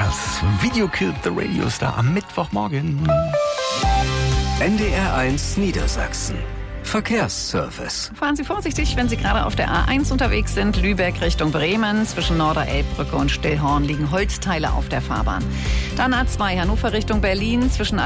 Das Video Killed the Radio Star am Mittwochmorgen. NDR1 Niedersachsen. Verkehrsservice. Fahren Sie vorsichtig, wenn Sie gerade auf der A1 unterwegs sind. Lübeck Richtung Bremen. Zwischen Norderelbbrücke und Stillhorn liegen Holzteile auf der Fahrbahn. Dann A2 Hannover Richtung Berlin. Zwischen